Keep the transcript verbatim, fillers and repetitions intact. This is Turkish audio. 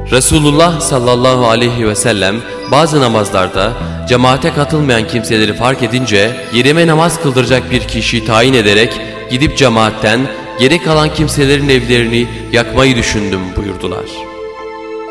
Resulullah sallallahu aleyhi ve sellem bazı namazlarda cemaate katılmayan kimseleri fark edince yerime namaz kıldıracak bir kişiyi tayin ederek gidip cemaatten geri kalan kimselerin evlerini yakmayı düşündüm buyurdular.